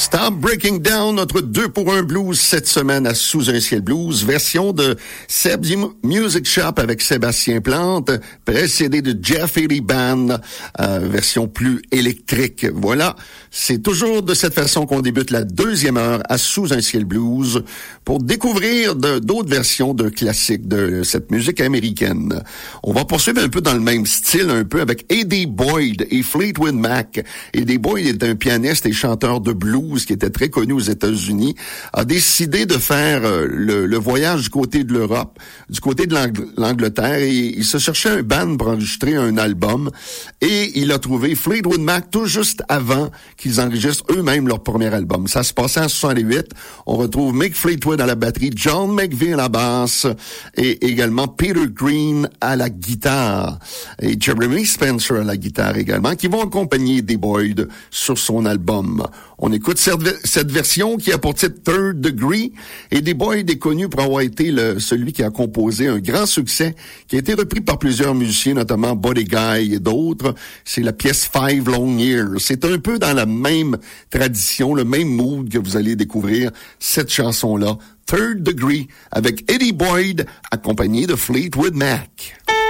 Stop Breaking Down, notre 2 pour 1 blues cette semaine à Sous un ciel blues, version de Seb's Music Shop avec Sébastien Plante, précédé de Jeff Haley Band, version plus électrique. Voilà, c'est toujours de cette façon qu'on débute la deuxième heure à Sous un ciel blues pour découvrir d'autres versions de classiques de cette musique américaine. On va poursuivre un peu dans le même style, un peu avec Eddie Boyd et Fleetwood Mac. Eddie Boyd est un pianiste et chanteur de blues qui était très connu aux États-Unis, a décidé de faire le voyage du côté de l'Europe, du côté de l'Angleterre, et il se cherchait un band pour enregistrer un album, et il a trouvé Fleetwood Mac tout juste avant qu'ils enregistrent eux-mêmes leur premier album. Ça se passait en 68. On retrouve Mick Fleetwood à la batterie, John McVie à la basse, et également Peter Green à la guitare, et Jeremy Spencer à la guitare également, qui vont accompagner Eddie Boyd sur son album. On écoute cette version qui a pour titre Third Degree. Eddie Boyd est connu pour avoir été celui qui a composé un grand succès qui a été repris par plusieurs musiciens, notamment Buddy Guy et d'autres. C'est la pièce Five Long Years. C'est un peu dans la même tradition, le même mood que vous allez découvrir cette chanson-là, Third Degree, avec Eddie Boyd accompagné de Fleetwood Mac.